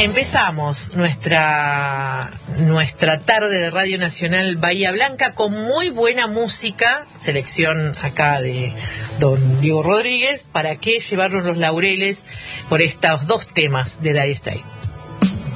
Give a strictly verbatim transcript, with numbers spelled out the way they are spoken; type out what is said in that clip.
Empezamos nuestra, nuestra tarde de Radio Nacional Bahía Blanca con muy buena música, selección acá de don Diego Rodríguez, para que llevarnos los laureles por estos dos temas de Dire Straits.